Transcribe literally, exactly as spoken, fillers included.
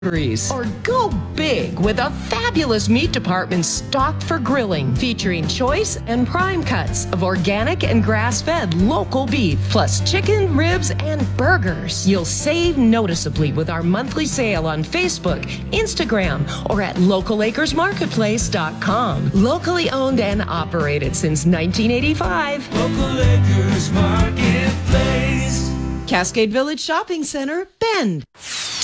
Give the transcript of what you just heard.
Or go big with a fabulous meat department stocked for grilling, featuring choice and prime cuts of organic and grass-fed local beef, plus chicken, ribs, and burgers. You'll save noticeably with our monthly sale on Facebook, Instagram, or at local acres marketplace dot com. Locally owned and operated since nineteen eighty-five. Local Acres Marketplace. Cascade Village Shopping Center, Bend.